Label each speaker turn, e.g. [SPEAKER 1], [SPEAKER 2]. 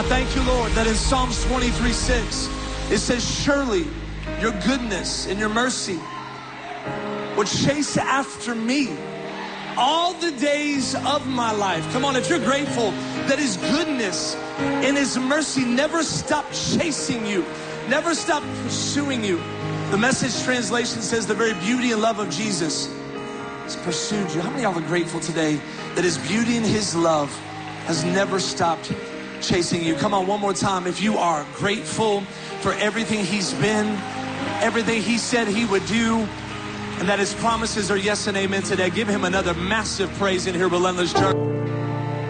[SPEAKER 1] I thank you, Lord, that in Psalms 23:6, it says, surely your goodness and your mercy would chase after me all the days of my life. Come on, if you're grateful that his goodness and his mercy never stop chasing you, never stop pursuing you. The Message translation says the very beauty and love of Jesus has pursued you. How many of y'all are grateful today that his beauty and his love has never stopped chasing you? Come on, one more time. If you are grateful for everything he's been, everything he said he would do, and that his promises are yes and amen today, give him another massive praise in here, Relentless Church.